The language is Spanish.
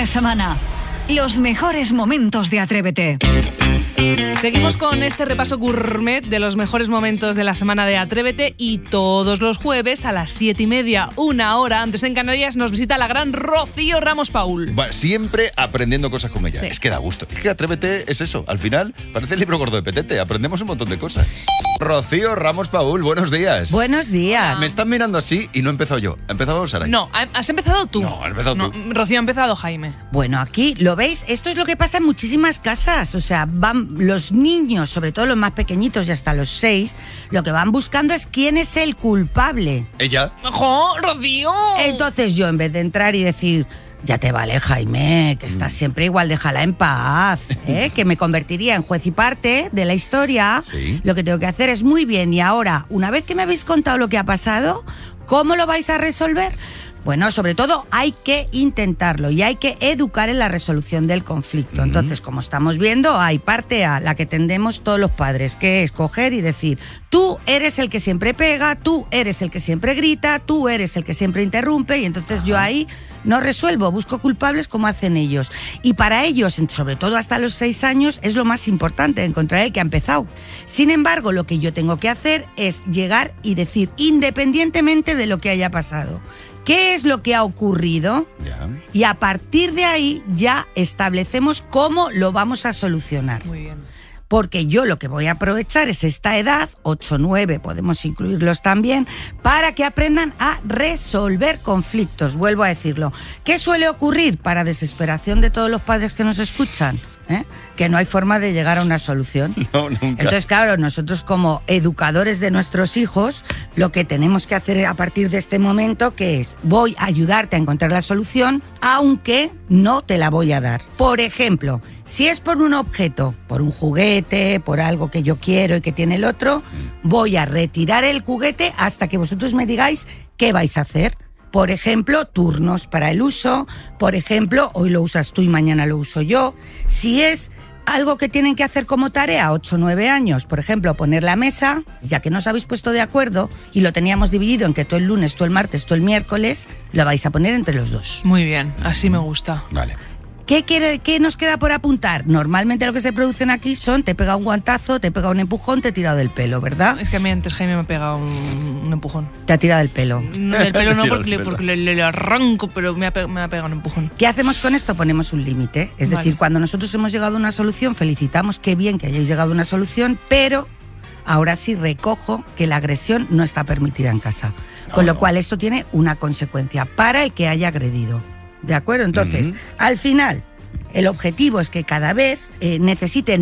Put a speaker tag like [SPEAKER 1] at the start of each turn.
[SPEAKER 1] de semana. Los mejores momentos de Atrévete.
[SPEAKER 2] Seguimos con este repaso gourmet de los mejores momentos de la semana de Atrévete y todos los jueves a las 7:30, 1 hora antes en Canarias, nos visita la gran Rocío Ramos Paul.
[SPEAKER 3] Bueno, siempre aprendiendo cosas con ella.
[SPEAKER 2] Sí.
[SPEAKER 3] Es que da gusto. Es que Atrévete es eso. Al final parece el libro gordo de Petete. Aprendemos un montón de cosas. Rocío Ramos Paul, buenos días.
[SPEAKER 4] Buenos días.
[SPEAKER 3] Me están mirando así y no he empezado yo. ¿Ha empezado Saray?
[SPEAKER 2] No, has empezado tú.
[SPEAKER 3] No, has empezado tú.
[SPEAKER 2] Rocío, ha empezado Jaime.
[SPEAKER 4] Bueno, aquí, ¿lo veis? Esto es lo que pasa en muchísimas casas. O sea, van los niños, sobre todo los más pequeñitos y hasta los 6, lo que van buscando es quién es el culpable.
[SPEAKER 3] ¿Ella?
[SPEAKER 2] ¡Jo, Rocío!
[SPEAKER 4] Entonces yo, en vez de entrar y decir... Ya te vale, Jaime, que estás siempre igual, déjala en paz, que me convertiría en juez y parte de la historia.
[SPEAKER 3] Sí.
[SPEAKER 4] Lo que tengo que hacer es muy bien. Y ahora, una vez que me habéis contado lo que ha pasado, ¿cómo lo vais a resolver? Bueno, sobre todo hay que intentarlo y hay que educar en la resolución del conflicto. Entonces, como estamos viendo, hay parte A, la que tendemos todos los padres, que es coger y decir, tú eres el que siempre pega, tú eres el que siempre grita, tú eres el que siempre interrumpe, y entonces yo ahí no resuelvo, busco culpables como hacen ellos. Y para ellos, sobre todo hasta los 6 años, es lo más importante, encontrar el que ha empezado. Sin embargo, lo que yo tengo que hacer es llegar y decir, independientemente de lo que haya pasado, ¿qué es lo que ha ocurrido?
[SPEAKER 3] Ya.
[SPEAKER 4] Y a partir de ahí ya establecemos cómo lo vamos a solucionar.
[SPEAKER 2] Muy bien.
[SPEAKER 4] Porque yo lo que voy a aprovechar es esta edad, 8, 9, podemos incluirlos también, para que aprendan a resolver conflictos. Vuelvo a decirlo. ¿Qué suele ocurrir para desesperación de todos los padres que nos escuchan? Que no hay forma de llegar a una solución.
[SPEAKER 3] No, nunca.
[SPEAKER 4] Entonces, claro, nosotros como educadores de nuestros hijos, lo que tenemos que hacer a partir de este momento, que es, voy a ayudarte a encontrar la solución, aunque no te la voy a dar. Por ejemplo, si es por un objeto, por un juguete, por algo que yo quiero y que tiene el otro, voy a retirar el juguete hasta que vosotros me digáis qué vais a hacer. Por ejemplo, turnos para el uso. Por ejemplo, hoy lo usas tú y mañana lo uso yo. Si es algo que tienen que hacer como tarea, 8 o 9 años, por ejemplo, poner la mesa, ya que no os habéis puesto de acuerdo y lo teníamos dividido en que tú el lunes, tú el martes, tú el miércoles, lo vais a poner entre los dos.
[SPEAKER 2] Muy bien, así me gusta.
[SPEAKER 3] Vale.
[SPEAKER 4] ¿Qué nos queda por apuntar? Normalmente lo que se producen aquí son, te pega un guantazo, te pega un empujón, te he tirado del pelo, ¿verdad?
[SPEAKER 2] Es que a mí antes Jaime me ha pegado un empujón.
[SPEAKER 4] Te ha tirado del pelo.
[SPEAKER 2] No, del pelo no,
[SPEAKER 3] Tira
[SPEAKER 2] porque,
[SPEAKER 3] el pelo.
[SPEAKER 2] porque le arranco, pero me ha pegado un empujón.
[SPEAKER 4] ¿Qué hacemos con esto? Ponemos un límite. Es
[SPEAKER 2] Vale.
[SPEAKER 4] decir, cuando nosotros hemos llegado a una solución, felicitamos, qué bien que hayáis llegado a una solución, pero ahora sí recojo que la agresión no está permitida en casa. Con lo cual esto tiene una consecuencia para el que haya agredido. ¿De acuerdo? Entonces, al final, el objetivo es que cada vez necesiten